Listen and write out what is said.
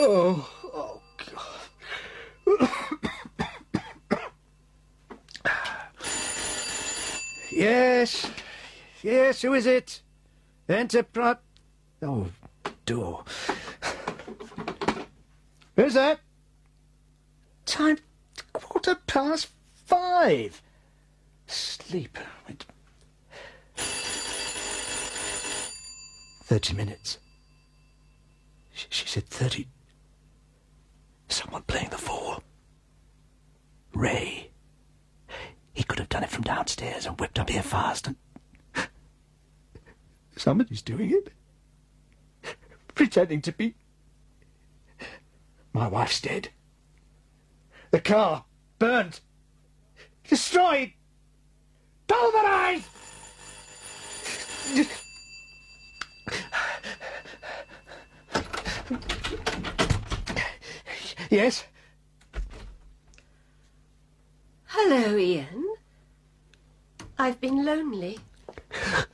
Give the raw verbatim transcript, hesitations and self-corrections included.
Oh, oh, God. Yes, yes, who is it? Enterprise... Oh, door. Who's that? Time... quarter past five. Sleep. Wait. Thirty minutes. She, she said thirty... Someone playing the fool. Ray. He could have done it from downstairs and whipped up here fast and... Somebody's doing it. Pretending to be... My wife's dead. The car burnt. Destroyed. Pulverized. Yes? Hello, Ian. I've been lonely.